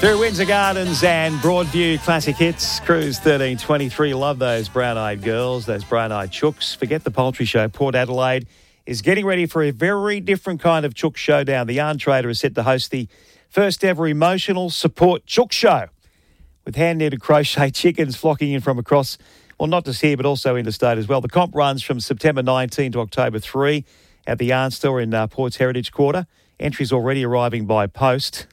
Through Windsor Gardens and Broadview Classic Hits, Cruise 1323. Love those brown-eyed girls, those brown-eyed chooks. Forget the poultry show. Port Adelaide is getting ready for a very different kind of chook showdown. The Yarn Trader is set to host the first ever emotional support chook show, with hand-knitted crochet chickens flocking in from across, well, not just here, but also interstate as well. The comp runs from September 19 to October 3 at the Yarn Store in Port's Heritage Quarter. Entries already arriving by post.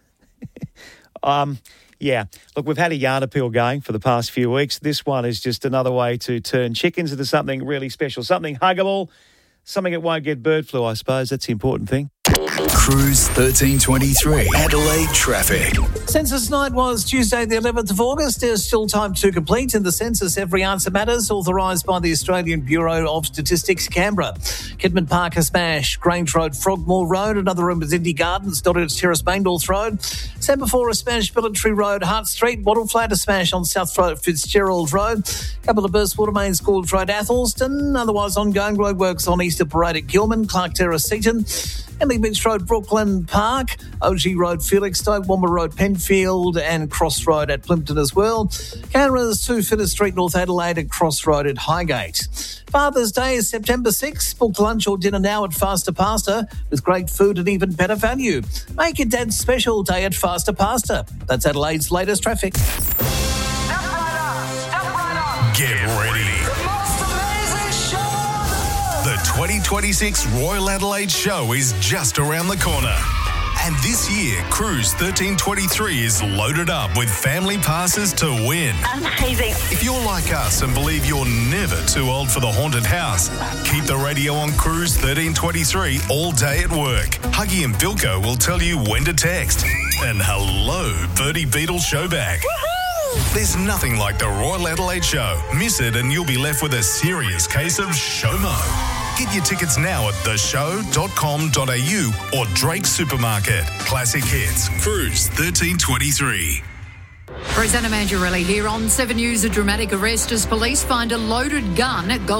Look, we've had a yarn appeal going for the past few weeks. This one is just another way to turn chickens into something really special, something huggable, something that won't get bird flu, I suppose. That's the important thing. Cruise 1323, Adelaide traffic. Census night was Tuesday the 11th of August. There's still time to complete in the census. Every answer matters, authorised by the Australian Bureau of Statistics, Canberra. Kidman Park a smash, Grange Road, Frogmore Road, another room with Indy Gardens, Dodridge Terrace, Baindorth Road. Semaphore a smash, Military Road, Hart Street, Wattle Flat a smash on South Fitzgerald Road. Couple of burst water mains, Gould's Road, Athelston. Otherwise ongoing roadworks on Easter Parade at Gilman, Clark Terrace, Seaton. Emily Beach Road, Brooklyn Park, OG Road, Felixstowe, Womber Road, Penfield, and Cross Road at Plimpton as well. Canberra's 2 Fitter Street, North Adelaide, and Cross Road at Highgate. Father's Day is September 6th. Book lunch or dinner now at Faster Pasta with great food and even better value. Make your dad's special day at Faster Pasta. That's Adelaide's latest traffic. Get ready. The 2026 Royal Adelaide Show is just around the corner. And this year, Cruise 1323 is loaded up with family passes to win. Amazing. If you're like us and believe you're never too old for the haunted house, keep the radio on Cruise 1323 all day at work. Huggy and Bilko will tell you when to text. And hello, Bertie Beetle Showback. There's nothing like the Royal Adelaide Show. Miss it and you'll be left with a serious case of SHOMO. Get your tickets now at theshow.com.au or Drake Supermarket. Classic Hits, Cruise 1323. Rosanna Mangiarelli here on 7 News. A dramatic arrest as police find a loaded gun at